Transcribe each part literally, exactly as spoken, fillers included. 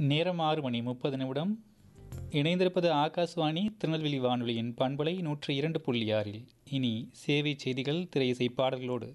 நேரம் ஆறு மணி முப்பது நிமிடம். இணைந்திருப்பது ஆகாஷ்வாணி திருநெல்வேலி வானொலியின் பண்பலை நூற்றி இரண்டு புள்ளி ஆறில். இனி சேவை செய்திகள் திரையிசை பாடல்களோடு.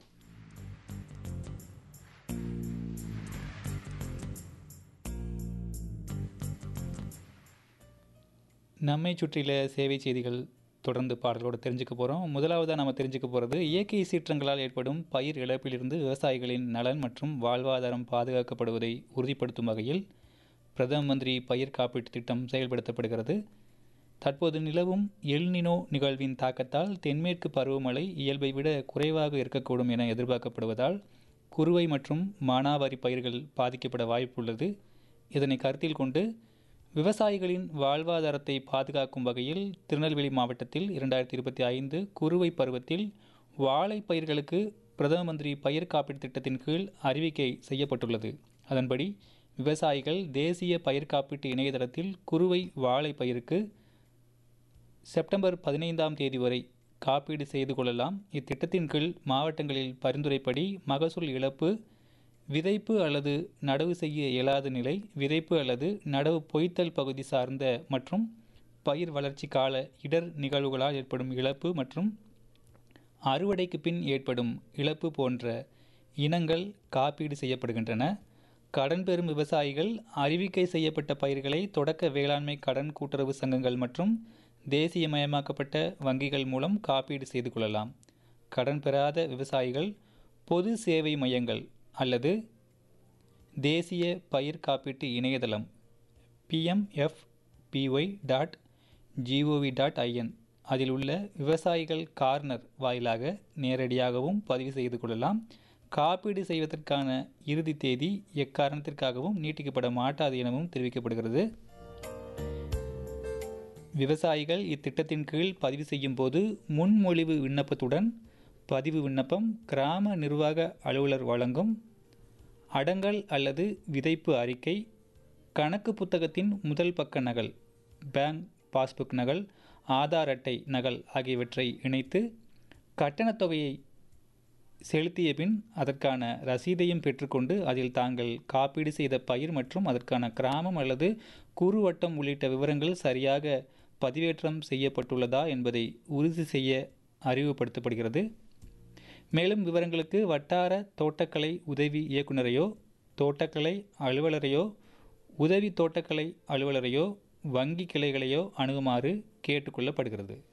நம்மை சுற்றில சேவை செய்திகள் தொடர்ந்து பாடல்களோடு தெரிஞ்சுக்க போகிறோம். முதலாவதாக நம்ம தெரிஞ்சுக்க போகிறது, இயற்கை சீற்றங்களால் ஏற்படும் பயிர் இழப்பிலிருந்து விவசாயிகளின் நலன் மற்றும் வாழ்வாதாரம் பாதுகாக்கப்படுவதை உறுதிப்படுத்தும் வகையில் பிரதம மந்திரி பயிர் காப்பீட்டு திட்டம் செயல்படுத்தப்படுகிறது. தற்போது நிலவும் எல்னினோ நிகழ்வின் தாக்கத்தால் தென்மேற்கு பருவமழை இயல்பை விட குறைவாக இருக்கக்கூடும் என எதிர்பார்க்கப்படுவதால் குறுவை மற்றும் மானாவாரி பயிர்கள் பாதிக்கப்பட வாய்ப்புள்ளது. இதனை கருத்தில் கொண்டு விவசாயிகளின் வாழ்வாதாரத்தை பாதுகாக்கும் வகையில் திருநெல்வேலி மாவட்டத்தில் இரண்டாயிரத்தி இருபத்தி ஐந்து குறுவை பருவத்தில் வாழை பயிர்களுக்கு பிரதம மந்திரி பயிர் காப்பீட்டு திட்டத்தின் கீழ் அறிவிக்கை செய்யப்பட்டுள்ளது. அதன்படி விவசாயிகள் தேசிய பயிர் காப்பீட்டு இணையதளத்தில் குறுவை வாழை பயிருக்கு செப்டம்பர் பதினைந்தாம் தேதி வரை காப்பீடு செய்து கொள்ளலாம். இத்திட்டத்தின் கீழ் மாவட்டங்களில் பரிந்துரைப்படி மகசூல் இழப்பு, விதைப்பு அல்லது நடவு செய்ய இயலாத நிலை, விதைப்பு அல்லது நடவு பொய்த்தல் பகுதி சார்ந்த மற்றும் பயிர் வளர்ச்சி கால இடர் நிகழ்வுகளால் ஏற்படும் இழப்பு மற்றும் அறுவடைக்கு பின் ஏற்படும் இழப்பு போன்ற இனங்கள் காப்பீடு செய்யப்படுகின்றன. கடன் பெறும் விவசாயிகள் அறிவிக்கை செய்யப்பட்ட பயிர்களை தொடக்க வேளாண்மை கடன் கூட்டுறவு சங்கங்கள் மற்றும் தேசியமயமாக்கப்பட்ட வங்கிகள் மூலம் காப்பீடு செய்து கொள்ளலாம். கடன் பெறாத விவசாயிகள் பொது சேவை மையங்கள் அல்லது தேசிய பயிர் காப்பீட்டு இணையதளம் PMFBY dot gov dot IN அதில் உள்ள விவசாயிகள் கார்னர் வாயிலாக நேரடியாகவும் பதிவு செய்து கொள்ளலாம். காப்பீடு செய்வதற்கான இறுதி தேதி எக்காரணத்திற்காகவும் நீட்டிக்கப்பட மாட்டாது எனவும் தெரிவிக்கப்படுகிறது. விவசாயிகள் இத்திட்டத்தின் கீழ் பதிவு செய்யும் போது முன்மொழிவு விண்ணப்பத்துடன் பதிவு விண்ணப்பம், கிராம நிர்வாக அலுவலர் வழங்கும் அடங்கல் அல்லது விதைப்பு அறிக்கை, கணக்கு புத்தகத்தின் முதல் பக்க நகல், பேங்க் பாஸ்புக் நகல், ஆதார் அட்டை நகல் ஆகியவற்றை இணைத்து கட்டணத் தொகையை செலுத்திய பின் அதற்கான ரசீதையும் பெற்றுக்கொண்டு அதில் தாங்கள் காப்பீடு செய்த பயிர் மற்றும் அதற்கான கிராமம் அல்லது குறுவட்டம் உள்ளிட்ட விவரங்கள் சரியாக பதிவேற்றம் செய்யப்பட்டுள்ளதா என்பதை உறுதி செய்ய அறிவுறுத்தப்படுகிறது. மேலும் விவரங்களுக்கு வட்டார தோட்டக்கலை உதவி இயக்குநரையோ, தோட்டக்கலை அலுவலரையோ, உதவி தோட்டக்கலை அலுவலரையோ, வங்கி கிளைகளையோ அணுகுமாறு கேட்டுக்கொள்ளப்படுகிறது.